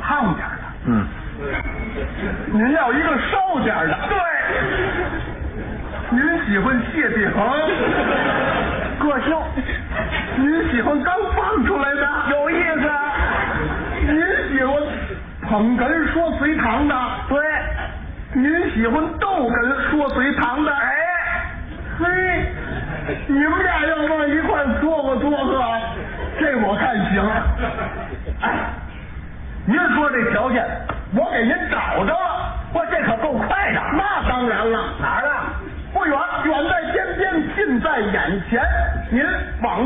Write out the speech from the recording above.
胖点的。您要一个瘦点的。 对。 您喜欢谢顶， 个性。 您喜欢刚放出来的， 有意思。 您喜欢捧哏说隋唐的， 对。 您喜欢逗哏说隋唐的。 哎， 嘿，你们俩要往一块撮合撮合，这我看行。哎，您说这条件，我给您找着了。 我这可够快的。 那当然了。 哪儿啊？ 不远，远在天边，近在眼前。您往